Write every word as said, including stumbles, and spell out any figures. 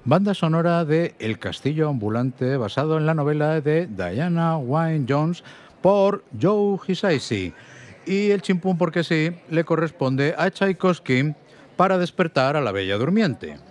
Banda sonora de El castillo ambulante, basado en la novela de Diana Wynne Jones por Joe Hisaishi. Y el chimpún porque sí le corresponde a Tchaikovsky para despertar a la Bella Durmiente.